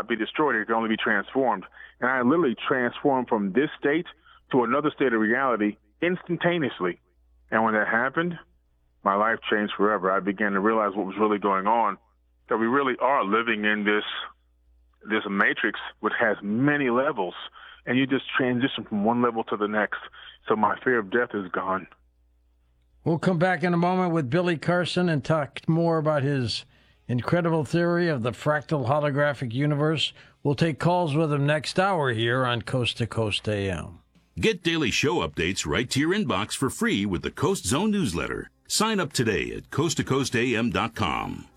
not be destroyed. It can only be transformed. And I literally transformed from this state to another state of reality instantaneously. And when that happened, my life changed forever. I began to realize what was really going on, that we really are living in this matrix which has many levels, and you just transition from one level to the next. So my fear of death is gone. We'll come back in a moment with Billy Carson and talk more about his incredible theory of the fractal holographic universe. We'll take calls with him next hour here on Coast to Coast AM. Get daily show updates right to your inbox for free with the Coast Zone newsletter. Sign up today at coasttocoastam.com.